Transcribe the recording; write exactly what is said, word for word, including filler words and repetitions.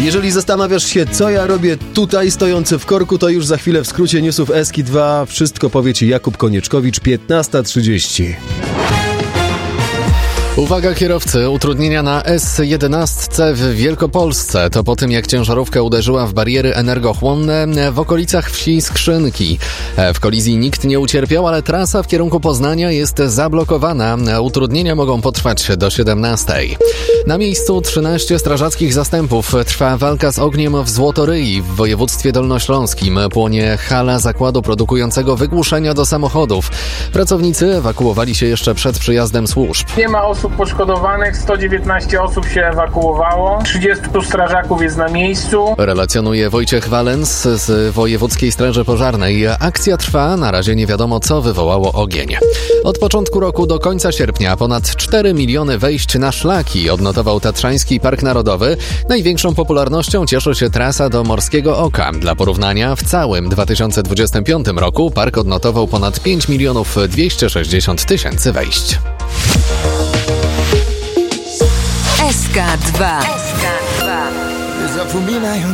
Jeżeli zastanawiasz się, co ja robię tutaj stojący w korku, to już za chwilę w skrócie newsów Eski dwa wszystko powie Ci Jakub Konieczkowicz, piętnasta trzydzieści. Uwaga kierowcy, utrudnienia na S jedenaście w Wielkopolsce. To po tym, jak ciężarówka uderzyła w bariery energochłonne w okolicach wsi Skrzynki. W kolizji nikt nie ucierpiał, ale trasa w kierunku Poznania jest zablokowana. Utrudnienia mogą potrwać do siedemnastej. Na miejscu trzynaście strażackich zastępów. Trwa walka z ogniem w Złotoryi w województwie dolnośląskim. Płonie hala zakładu produkującego wygłuszenia do samochodów. Pracownicy ewakuowali się jeszcze przed przyjazdem służb. Nie ma osób poszkodowanych, sto dziewiętnaście osób się ewakuowało, trzydziestu strażaków jest na miejscu. Relacjonuje Wojciech Walens z Wojewódzkiej Straży Pożarnej. Akcja trwa, na razie nie wiadomo, co wywołało ogień. Od początku roku do końca sierpnia ponad cztery miliony wejść na szlaki odnotował Tatrzański Park Narodowy. Największą popularnością cieszy się trasa do Morskiego Oka. Dla porównania, w całym dwa tysiące dwudziestym piątym roku park odnotował ponad pięć milionów dwieście sześćdziesiąt tysięcy wejść. S K dwa. Nie zapominają